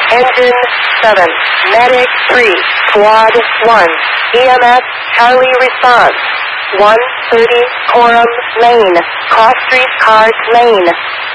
Engine 7, Medic 3, Squad 1, EMS Charlie response. 130 Coram Lane, Cross Street Cars Lane.